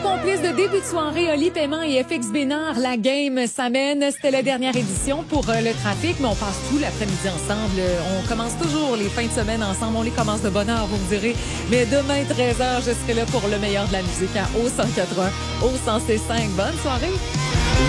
complices de début de soirée, Oli Paiement et FX Bénard, la game s'amène. C'était la dernière édition pour le trafic, mais on passe tout l'après-midi ensemble. On commence toujours les fins de semaine ensemble. On les commence de bonne heure, vous me direz. Mais demain, 13h, je serai là pour le meilleur de la musique à O180, O105. Bonne soirée!